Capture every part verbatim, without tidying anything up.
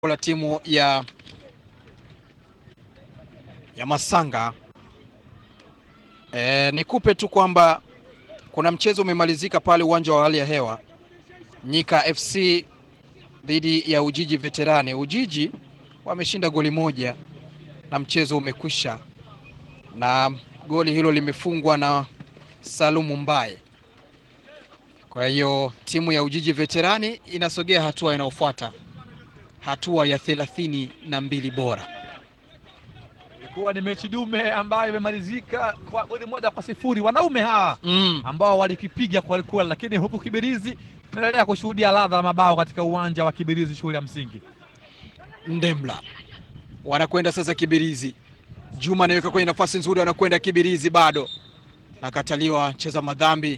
la timu ya ya Masanga. E, nikupe tu kwamba kuna mchezo umemalizika pale uwanja wa hali ya hewa, Nyika F C dhidi ya Ujiji Veterani. Ujiji wameshinda goli moja na mchezo umekwisha, na goli hilo limefungwa na Salumu Mbaye. Kwa hiyo timu ya Ujiji Veterani inasogea hatua inayofuata, hatua ya thelathini na mbili bora. Ilikuwa ni mechi dume ambayo imemalizika kwa goli moja kwa sifuri. Wanaume hawa Mm. ambao walikipiga kwa kweli, lakini huku Kibirizi tunaendelea kushuhudia ladha ya mabao katika uwanja wa Kibirizi shule ya msingi Ndemla wanakwenda sasa Kibirizi. Juma anaweka kwenye nafasi nzuri, wanakwenda Kibirizi, bado nakataliwa, cheza madhambi,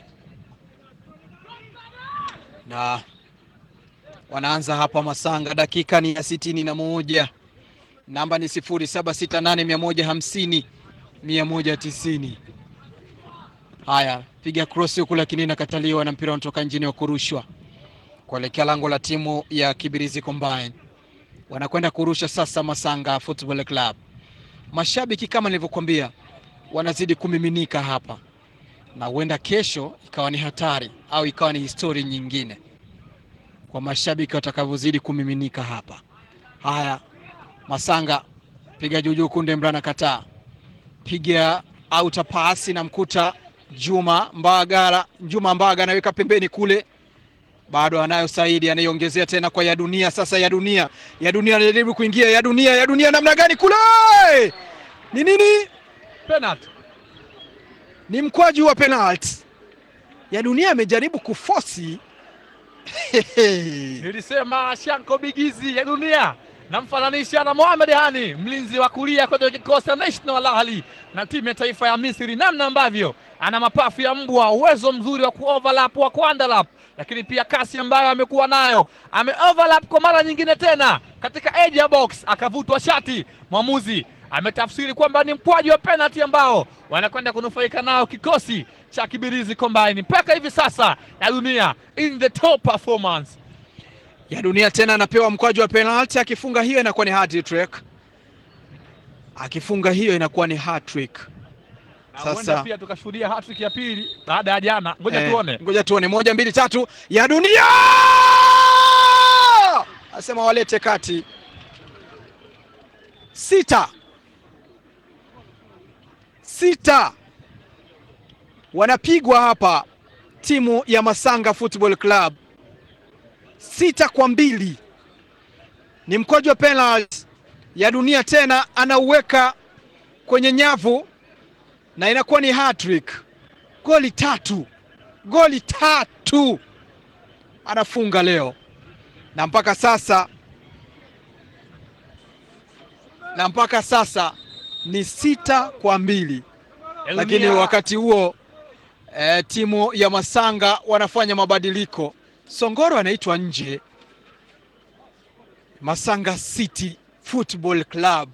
na wanaanza hapa Masanga. Dakika ni ya sitini na moja. Namba ni sifuri saba sita nane mia moja hamsini mia moja tisini. Haya, piga cross huku, lakini nakataliwa na mpira unatoka nje wa kurushwa kuelekea lango la timu ya Kibirizi Combine. Wanakwenda kurusha sasa Masanga Football Club. Mashabiki kama nilivyokuambia wanazidi kumiminika hapa, na huenda kesho ikawa ni hatari au ikawa ni historia nyingine kwa mashabiki watakavyozidi kumiminika hapa. Haya, Masanga piga juju, kunde mrana kataa, piga auta pasi na mkuta Juma Mbagala. Juma Mbaga anaweka pembeni kule, bado anayo Saidi, anaiongezea tena kwa ya dunia. Sasa ya dunia, ya dunia anajaribu kuingia, ya dunia, ya dunia namna gani kule? Ni nini? penalty. Ni mkwaju wa penalty. Ya dunia amejaribu kufosi. Nilisema Shanko Bigizi ya dunia namfananisha na Mohamed Hani, mlinzi wa kulia kwenye kikosi cha National Al Ahly na timu ya taifa ya Misri, namna ambavyo ana mapafu ya mbwa, uwezo mzuri wa kuoverlap, wa kuandalap, lakini pia kasi ambayo amekuwa nayo. Ameoverlap kwa mara nyingine tena katika edge ya box, akavutwa shati. Mwamuzi ametafsiri kwamba ni mkwaju wa penalty ambao wanakwenda kunufaika nao kikosi cha Kibirizi Combine. Mpaka hivi sasa ya dunia in the top performance. Ya dunia tena anapewa mkwaju wa penalty, akifunga hiyo inakuwa ni hat-trick. Akifunga hiyo inakuwa ni hat-trick. Sasa pia tukashuhudia hat-trick ya pili baada ya jana. Ngoja eh, tuone. Ngoja tuone, moja mbili tatu, ya dunia! Asema walete kati. Sita. Sita. Wanapigwa hapa timu ya Masanga Football Club. Sita kwa mbili. Ni mkwaju wa penalty. Ya dunia tena anauweka kwenye nyavu na inakuwa ni hat-trick. Goli tatu. Goli tatu anafunga leo. Na mpaka sasa na mpaka sasa ni sita kwa mbili. Lakini wakati huo e, timu ya Masanga wanafanya mabadiliko. Songoro anaitwa nje. Masanga City Football Club.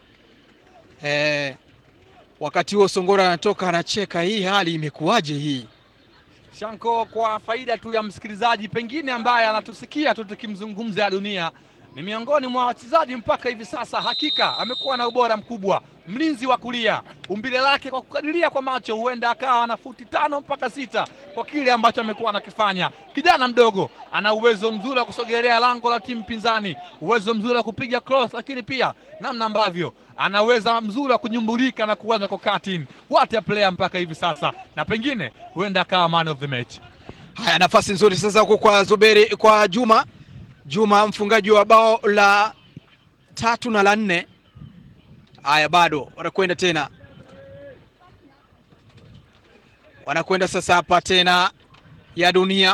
E, wakati huo Songoro anatoka anacheka, hii hali imekuwaje hii? Shanko, kwa faida tu ya msikilizaji pengine ambaye anatusikia tu tukimzungumza ya dunia, ni miongoni mwa wachezaji mpaka hivi sasa, hakika amekuwa na ubora mkubwa. Mlinzi wa kulia, umbile lake kwa kukadiria kwa macho huenda akawa na futi tano mpaka sita kwa kile ambacho amekuwa anakifanya. Kijana mdogo ana uwezo mzuri wa kusogelea lango la timu pinzani, uwezo mzuri wa kupiga cross, lakini pia namna ambavyo anaweza mzuri wa kunyumbulika na kuanza kwa cutting. What a player mpaka hivi sasa, na pengine huenda akawa man of the match. Haya, nafasi nzuri sasa huko kwa Zuberi, kwa Juma. Juma mfungaji wa bao la tatu na la nne. Haya, bado wanakwenda tena, wanakwenda sasa hapa tena ya dunia.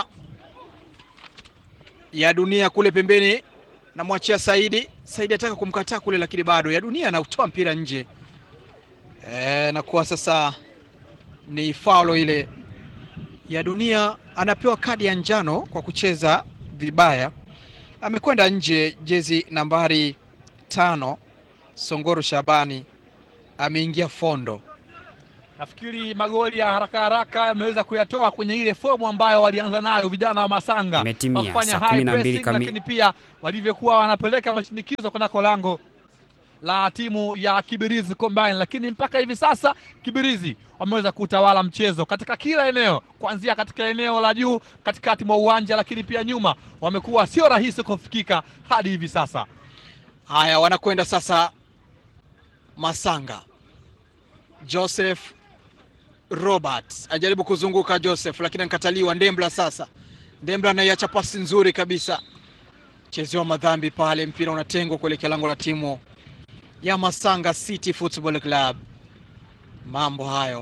Ya dunia kule pembeni, namwachia Saidi. Saidi ataka kumkataa kule, lakini bado ya dunia anautoa mpira nje. E, na kwa sasa ni faulo ile. Ya dunia anapewa kadi ya njano kwa kucheza vibaya. Amekwenda nje jezi nambari tano Songoro Shabani, ameingia Fondo. nafikiri magoli ya haraka haraka yameweza kuyatoa kwenye ile fomu ambayo walianza nayo vijana wa Masanga, Imetimia wakifanya saa high kumi na mbili pressing, kami- lakini pia walivyokuwa wanapeleka mashinikizo kunako lango la timu ya Kibirizi Combine. Lakini mpaka hivi sasa Kibirizi wameweza kutawala mchezo katika kila eneo, kuanzia katika eneo la juu, katikati mwa uwanja, lakini pia nyuma wamekuwa sio rahisi kufikika hadi hivi sasa. Haya, wanakwenda sasa Masanga. Joseph Robert ajaribu kuzunguka Joseph, lakini ankataliwa. Ndembla sasa, Ndembla anaiacha pasi nzuri kabisa, chezewa madhambi pale, mpira unatengwa kuelekea lango la timu ya Masanga City Football Club. Mambo hayo,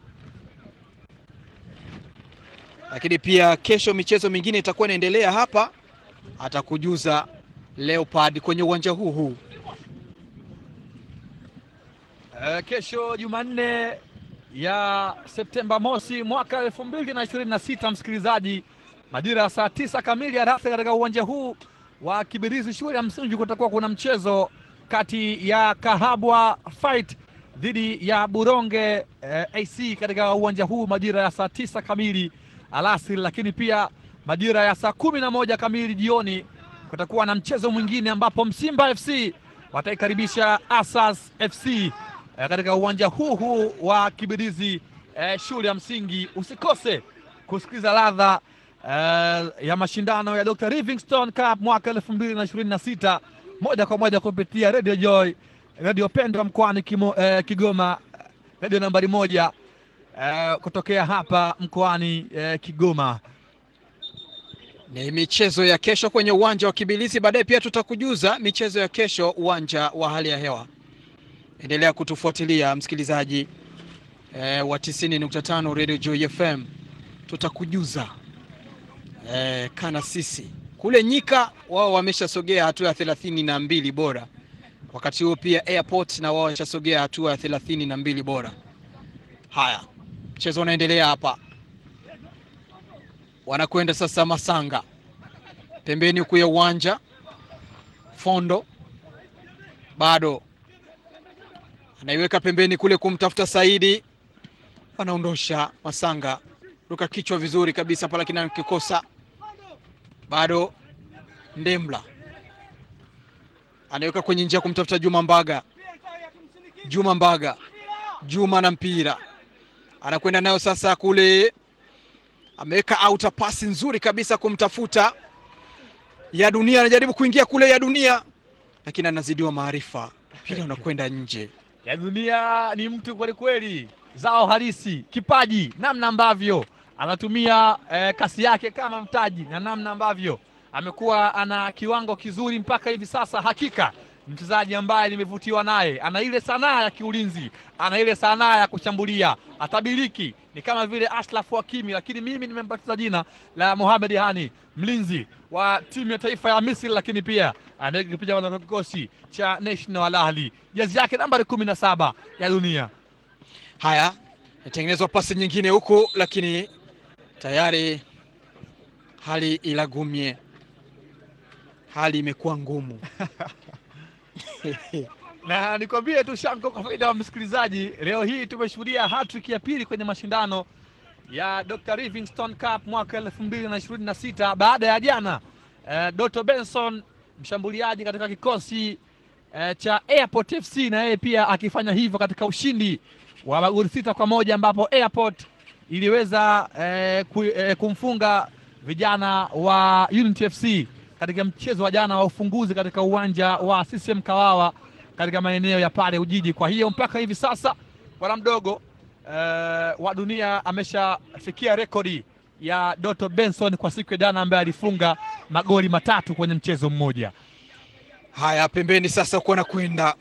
lakini pia kesho michezo mingine itakuwa inaendelea hapa, atakujuza Leopard kwenye uwanja huu huu. Uh, kesho Jumanne ya Septemba mosi mwaka elfu mbili na ishirini na sita, msikilizaji, majira ya saa tisa kamili ya rasmi katika uwanja huu wa Kibirizi shule ya msingi kutakuwa kuna mchezo kati ya Kahabwa Fight dhidi ya Buronge eh, A C katika uwanja huu majira ya saa tisa kamili alasiri, lakini pia majira ya saa kumi na moja kamili jioni kutakuwa na mchezo mwingine ambapo Msimba F C wataikaribisha Asas F C eh, katika uwanja huu huu wa Kibirizi eh, shule ya msingi. Usikose kusikiliza ladha eh, ya mashindano ya Doctor Livingstone Cup mwaka elfu mbili na ishirini na sita moja kwa moja kupitia Radio Joy, Radio Pendwa mkoani eh, Kigoma, radio nambari moja eh, kutokea hapa mkoani eh, Kigoma. Ni michezo ya kesho kwenye uwanja wa Kibirizi. Baadaye pia tutakujuza michezo ya kesho uwanja wa hali ya hewa. Endelea kutufuatilia msikilizaji eh, wa tisini nukta tano Radio Joy F M, tutakujuza eh, kana sisi kule Nyika wao wameshasogea hatua ya thelathini na mbili bora, wakati huo pia Airport na wao wameshasogea hatua ya thelathini na mbili bora. Haya, mchezo unaendelea hapa, wanakwenda sasa Masanga pembeni huku ya uwanja. Fondo bado anaiweka pembeni kule kumtafuta Saidi, wanaondosha Masanga, ruka kichwa vizuri kabisa pala, kina kikosa bado. Ndembla anaweka kwenye njia kumtafuta Juma Mbaga, Juma Mbaga, Juma na mpira anakwenda nayo sasa kule, ameweka auta pasi nzuri kabisa kumtafuta Ya Dunia, anajaribu kuingia kule Ya Dunia, lakini anazidiwa maarifa, mpira unakwenda nje. Ya Dunia ni mtu kweli kweli, zao halisi, kipaji, namna ambavyo anatumia eh, kasi yake kama mtaji na namna ambavyo amekuwa ana kiwango kizuri mpaka hivi sasa. Hakika mchezaji ambaye nimevutiwa naye, ana ile sanaa ya kiulinzi, ana ile sanaa ya kushambulia, atabiliki, ni kama vile Ashraf Hakimi, lakini mimi nimempatiza jina la Mohamed Hani, mlinzi wa timu ya taifa ya Misri, lakini pia anayekipiga na kikosi cha National Al Ahly, jezi yake nambari kumi na saba Ya Dunia. Haya, inatengenezwa pasi nyingine huku, lakini tayari hali ilagumie, hali imekuwa ngumu. Na nikwambie tu Shanko, kwa faida wa msikilizaji, leo hii tumeshuhudia hat-trick ya pili kwenye mashindano ya Doctor Livingstone Cup mwaka elfu mbili na ishirini na sita baada ya jana eh, Doto Benson mshambuliaji katika kikosi eh, cha Airport F C na yeye pia akifanya hivyo katika ushindi wa magoli sita kwa moja ambapo Airport iliweza eh, ku, eh, kumfunga vijana wa Unity F C katika mchezo wa jana wa ufunguzi katika uwanja wa C C M Kawawa katika maeneo ya pale Ujiji. Kwa hiyo mpaka hivi sasa bwana mdogo uh, wa Dunia ameshafikia rekodi ya Doto Benson kwa siku ya jana, ambaye alifunga magoli matatu kwenye mchezo mmoja. Haya, pembeni sasa uko na kwenda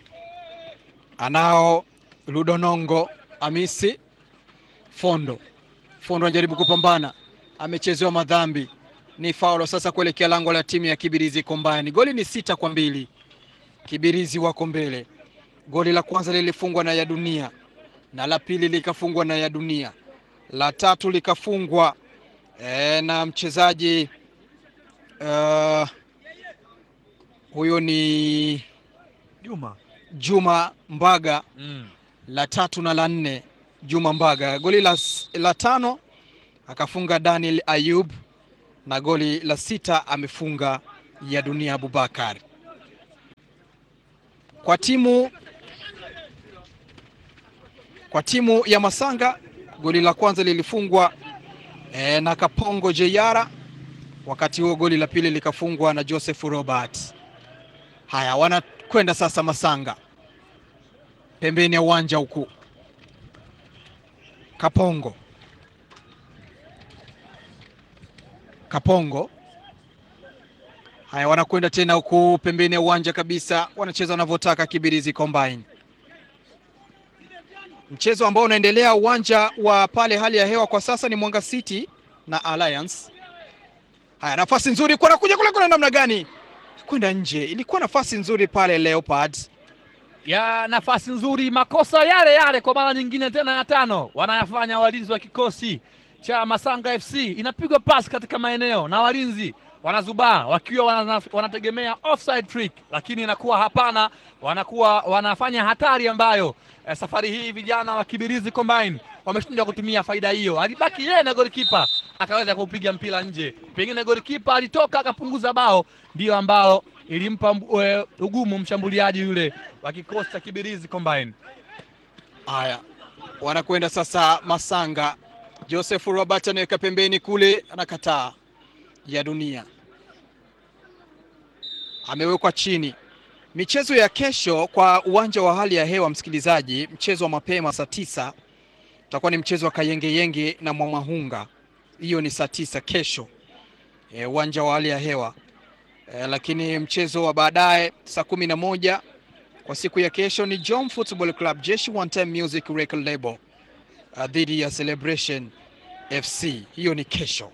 anao Ludonongo Amisi. Fondo Fondo anajaribu kupambana, amechezewa madhambi, ni faulo sasa kuelekea lango la timu ya Kibirizi Combine. Goli ni sita kwa mbili, Kibirizi wako mbele. Goli la kwanza lilifungwa na Ya Dunia na la pili likafungwa na Ya Dunia, la tatu likafungwa e, na mchezaji uh, huyo ni Juma Juma Mbaga. mm. La tatu na la nne Juma Mbaga. Goli la, la tano akafunga Daniel Ayub na goli la sita amefunga ya Dunia Abubakar. Kwa timu kwa timu ya Masanga goli la kwanza lilifungwa e, na Kapongo Jeyara, wakati huo goli la pili likafungwa na Joseph Robert. Haya, wanakwenda sasa Masanga pembeni ya uwanja huku. Kapongo Kapongo. Haya, wanakwenda tena huku pembeni ya uwanja kabisa, wanacheza wanavyotaka Kibirizi Combine. Mchezo ambao unaendelea uwanja wa pale, hali ya hewa kwa sasa ni Mwanga City na Alliance. Haya, nafasi nzuri kwa kuja kule kule, namna gani kwenda nje, ilikuwa nafasi nzuri pale Leopards. Ya nafasi nzuri, makosa yale yale kwa mara nyingine tena ya tano wanayafanya walinzi wa kikosi cha Masanga F C. Inapigwa pasi katika maeneo na walinzi wanazubaa wakiwa wana, wanategemea offside trick, lakini inakuwa hapana, wanakuwa wanafanya hatari ambayo eh, safari hii vijana wa Kibirizi Combine wameshindwa kutumia faida hiyo. Alibaki yeye na goalkeeper akaweza kupiga mpira nje, pengine goalkeeper alitoka akapunguza bao, ndio ambao ilimpa uh, ugumu mshambuliaji yule wa kikosi cha Kibirizi Combine. Haya, wanakwenda sasa Masanga. Joseph Robert anaweka pembeni kule, anakataa ya Dunia, amewekwa chini. Michezo ya kesho kwa uwanja wa hali ya hewa, msikilizaji, mchezo wa mapema saa tisa utakuwa ni mchezo wa Kayenge Yenge na Mwamahunga. Hiyo ni saa tisa kesho e, uwanja wa hali ya hewa e, lakini mchezo wa baadaye saa kumi na moja kwa siku ya kesho ni Jom Football Club Jeshi One Time Music Record Label uh, dhidi ya Celebration F C. Hiyo ni kesho.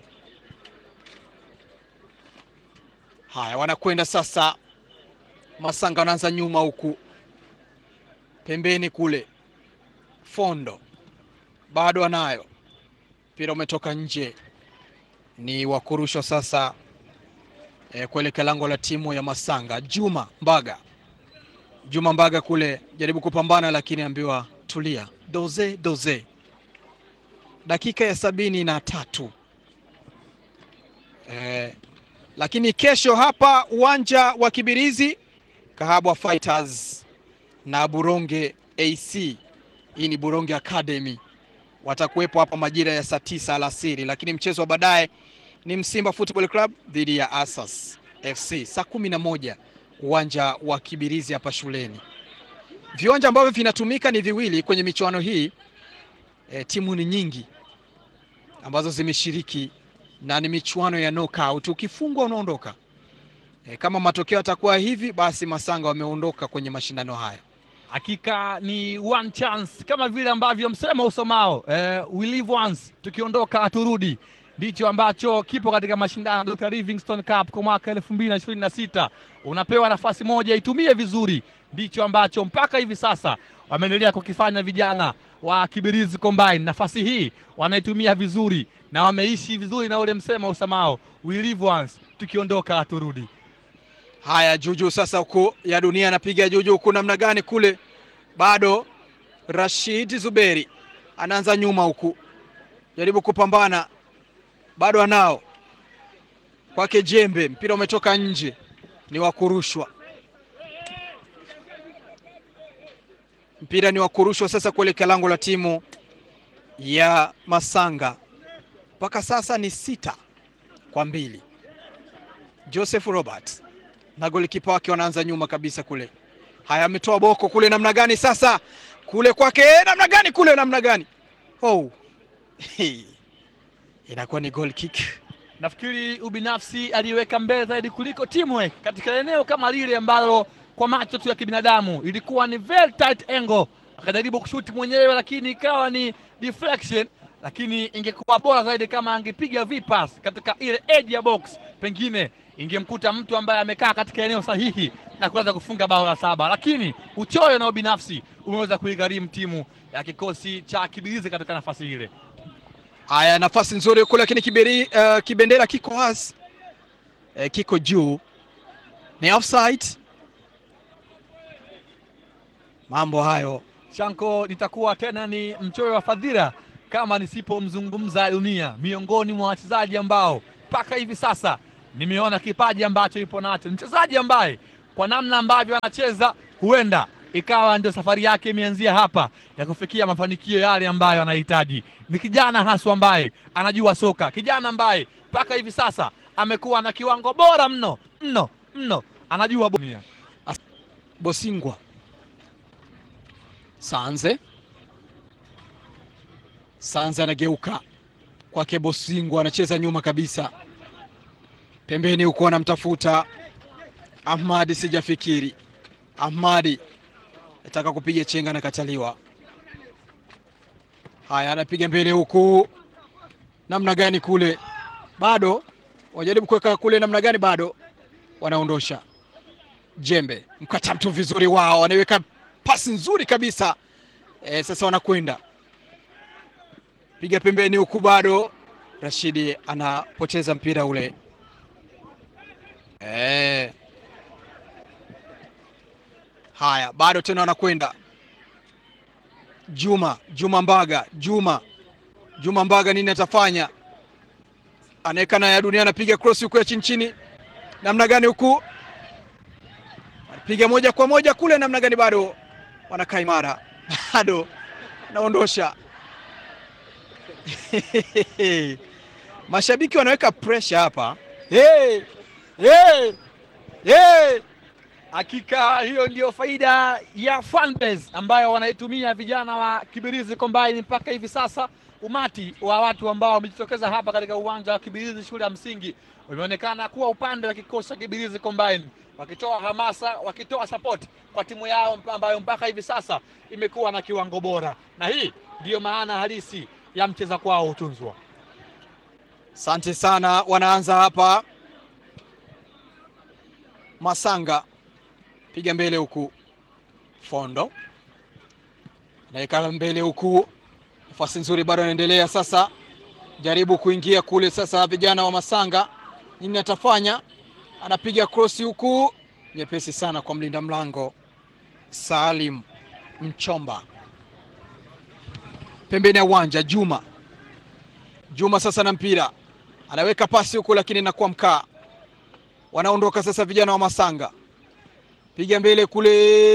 Haya, wanakwenda sasa Masanga, wanaanza nyuma huku pembeni kule. Fondo bado anayo mpira, umetoka nje, ni wakurushwa sasa e, kuelekea lango la timu ya Masanga. Juma Mbaga Juma Mbaga kule jaribu kupambana, lakini ambiwa tulia, doze doze. Dakika ya sabini na tatu e, lakini kesho hapa uwanja wa Kibirizi, Kahabwa Fighters na Buronge A C, hii ni Buronge Academy, watakuwepo hapa majira ya saa tisa alasiri. Lakini mchezo wa baadaye ni Msimba Football Club dhidi ya Asas F C saa kumi na moja uwanja wa Kibirizi hapa shuleni. Viwanja ambavyo vinatumika ni viwili kwenye michuano hii. E, timu ni nyingi ambazo zimeshiriki na ni michuano ya knockout, ukifungwa unaondoka. E, kama matokeo yatakuwa hivi, basi Masanga wameondoka kwenye mashindano haya. Hakika ni one chance, kama vile ambavyo msemo usomao eh, we live once, tukiondoka haturudi. Ndicho ambacho kipo katika mashindano ya Doctor Livingstone Cup kwa mwaka elfu mbili na ishirini na sita. Unapewa nafasi moja, itumie vizuri. Ndicho ambacho mpaka hivi sasa wameendelea kukifanya vijana wa Kibirizi Combine. Nafasi hii wanaitumia vizuri na wameishi vizuri na ule msemo usamao we live once, tukiondoka haturudi. Haya, Juju sasa huko ya Dunia anapiga Juju huko, namna gani kule, bado Rashid Zuberi anaanza nyuma huku, jaribu kupambana, bado anao kwake Jembe, mpira umetoka nje, ni wakurushwa. Mpira ni wakurushwa sasa kuelekea lango la timu ya Masanga. Mpaka sasa ni sita kwa mbili. Joseph Robert na golikipa wake wanaanza nyuma kabisa kule. Haya, ametoa boko kule, namna gani sasa kule kwake, namna gani kule, namna gani, oh inakuwa ni goal kick. Nafikiri ubinafsi aliweka mbele zaidi kuliko teamwork katika eneo kama lile ambalo kwa macho tu ya kibinadamu ilikuwa ni very tight angle. Akajaribu kushuti mwenyewe, lakini ikawa ni deflection. Lakini ingekuwa bora zaidi kama angepiga v-pass katika ile edge ya box, pengine ingemkuta mtu ambaye amekaa katika eneo sahihi na kuweza kufunga bao la saba. Lakini uchoyo na ubinafsi umeweza kuigharimu timu ya kikosi cha Kibirizi katika nafasi ile. Haya, nafasi nzuri kule, lakini Kibiri, uh, kibendera kiko wazi, uh, kiko juu, ni offside. Mambo hayo Shanko, nitakuwa tena ni mchoyo wa fadhila kama nisipomzungumza Dunia, miongoni mwa wachezaji ambao mpaka hivi sasa nimeona kipaji ambacho ipo nacho. Mchezaji ambaye kwa namna ambavyo anacheza huenda ikawa ndio safari yake imeanzia hapa ya kufikia mafanikio yale ambayo anahitaji. Ni kijana haswa ambaye anajua soka, kijana ambaye mpaka hivi sasa amekuwa na kiwango bora mno mno mno, anajua Dunia. Bosingwa Sanze Sanze anageuka kwake Bosingwa, anacheza nyuma kabisa pembeni huko, anamtafuta Ahmadi, sijafikiri Ahmadi nataka kupiga chenga na kataliwa. Haya, anapiga mbele huku, namna gani kule, bado wajaribu kuweka kule, namna gani, bado wanaondosha. Jembe mkata mtu vizuri, wao wanaweka pasi nzuri kabisa. E, sasa wanakwenda piga pembeni huku, bado Rashidi anapoteza mpira ule. E, haya bado tena wanakwenda. Juma Juma Mbaga Juma Juma Mbaga nini atafanya? Anaweka na ya Dunia, anapiga cross huku ya chini chini, namna gani huku, piga moja kwa moja kule, namna gani, bado wanakaa imara, bado naondosha. Mashabiki wanaweka pressure hapa. Hey! Hey! Hey! Hakika hiyo ndio faida ya fanbase ambayo wanaitumia vijana wa Kibirizi Combine mpaka hivi sasa. Umati wa watu ambao wamejitokeza hapa katika uwanja wa Kibirizi shule ya msingi umeonekana kuwa upande wa kikosi cha Kibirizi Combine, wakitoa hamasa, wakitoa support kwa timu yao ambayo mpaka hivi sasa imekuwa na kiwango bora, na hii ndiyo maana halisi ya mcheza kwao utunzwa. Asante sana. Wanaanza hapa Masanga, piga mbele huku, Fondo naika mbele huku, nafasi nzuri, bado anaendelea sasa, jaribu kuingia kule sasa. Vijana wa Masanga nini atafanya? Anapiga cross huku, nyepesi sana kwa mlinda mlango Salim Mchomba, pembeni ya uwanja. Juma Juma sasa na mpira, anaweka pasi huku, lakini inakuwa mkaa. Wanaondoka sasa vijana wa Masanga, piga mbele kule.